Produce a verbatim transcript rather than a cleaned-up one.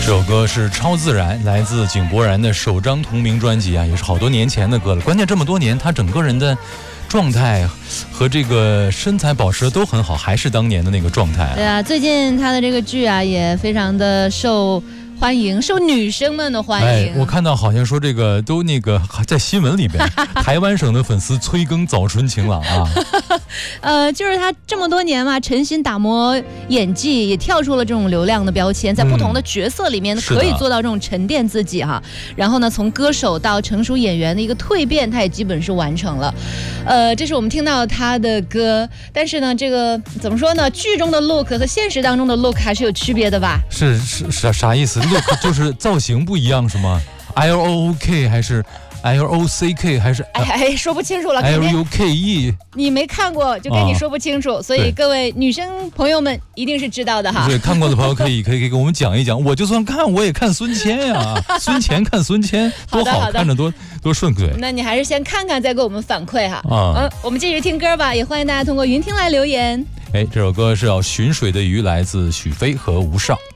这首歌是《超自然》，来自井柏然的首张同名专辑啊，也是好多年前的歌了。关键这么多年，他整个人的状态和这个身材保持的都很好，还是当年的那个状态、啊。 对啊，最近他的这个剧啊，也非常的受欢迎，受女生们的欢迎。 哎，我看到好像说这个都那个在新闻里边，台湾省的粉丝催更早春晴朗啊。 呃，就是他这么多年嘛，诚心打磨演技，也跳出了这种流量的标签，在不同的角色里面可以做到这种沉淀自己哈。然后呢，从歌手到成熟演员的一个蜕变，他也基本是完成了。呃，这是我们听到他的歌，但是呢，这个怎么说呢？剧中的 look 和现实当中的 look 还是有区别的吧？ 是是啥啥意思 ？look 就是造型不一样是吗 ？L O O K 还是 L O C K 还是？ 哎哎，说不清楚了。 L U K E， 你没看过就跟你说不清楚，哦、所以各位女生朋友们一定是知道的哈。 对，看过的朋友可以可以可以给我们讲一讲。我就算看，我也看孙谦呀、啊，孙乾看孙谦多好，看着多多顺嘴。 那你还是先看看，再给我们反馈哈。 啊、 嗯，我们继续听歌吧，也欢迎大家通过云听来留言。 哎，这首歌是要寻水的鱼，来自许飞和吴少。